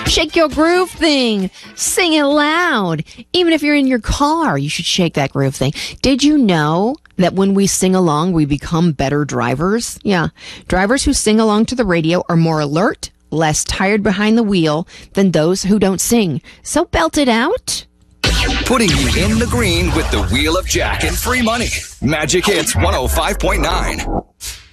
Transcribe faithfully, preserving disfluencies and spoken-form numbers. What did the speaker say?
Shake your groove thing. Sing it loud. Even if you're in your car, you should shake that groove thing. Did you know that when we sing along, we become better drivers? Yeah. Drivers who sing along to the radio are more alert, less tired behind the wheel than those who don't sing. So belt it out. Putting you in the green with the Wheel of Jack and free money. Magic Hits one oh five point nine.